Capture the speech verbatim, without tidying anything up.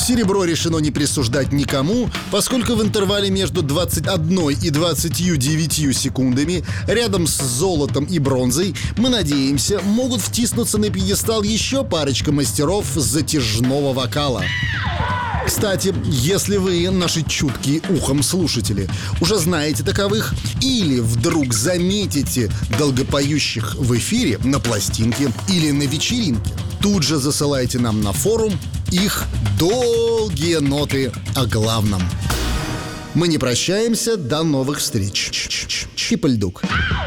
Серебро решено не присуждать никому, поскольку в интервале между двадцать одной и двадцатью девятью секундами рядом с золотом и бронзой, мы надеемся, могут втиснуться на пьедестал еще парочка мастеров затяжного вокала. Кстати, если вы, наши чуткие ухом слушатели, уже знаете таковых или вдруг заметите долгопоющих в эфире, на пластинке или на вечеринке, тут же засылайте нам на форум их долгие ноты о главном. Мы не прощаемся, до новых встреч. Чипальдук.